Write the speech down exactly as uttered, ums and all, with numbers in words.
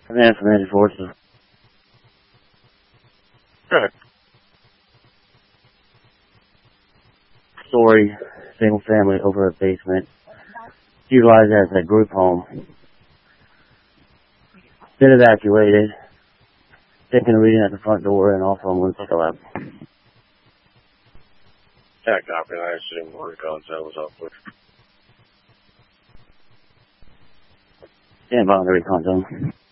Command from Engine Forces. Good. Story, single family over a basement. Utilized as a group home. Been evacuated. Taking a reading at the front door and also on Winchester Lab. Yeah, copy. I assume word contact was up with. Stand by on the recon zone.